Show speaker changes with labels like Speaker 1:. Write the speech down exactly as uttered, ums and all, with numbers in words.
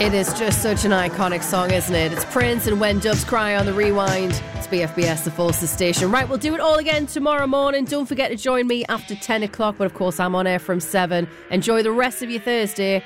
Speaker 1: It is just such an iconic song, isn't it? It's Prince and When Doves Cry on the Rewind. It's B F B S, the Forces Station. Right, we'll do it all again tomorrow morning. Don't forget to join me after ten o'clock, but of course I'm on air from seven. Enjoy the rest of your Thursday.